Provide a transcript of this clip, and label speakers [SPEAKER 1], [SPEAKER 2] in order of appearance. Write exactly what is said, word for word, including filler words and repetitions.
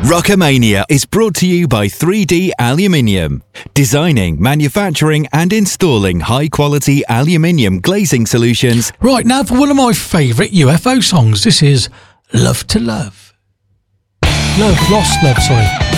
[SPEAKER 1] Rockamania is brought to you by three D Aluminium. Designing, manufacturing and installing high-quality aluminium glazing solutions.
[SPEAKER 2] Right, now for one of my favourite U F O songs. This is Love to Love. Love, Lost Love, sorry.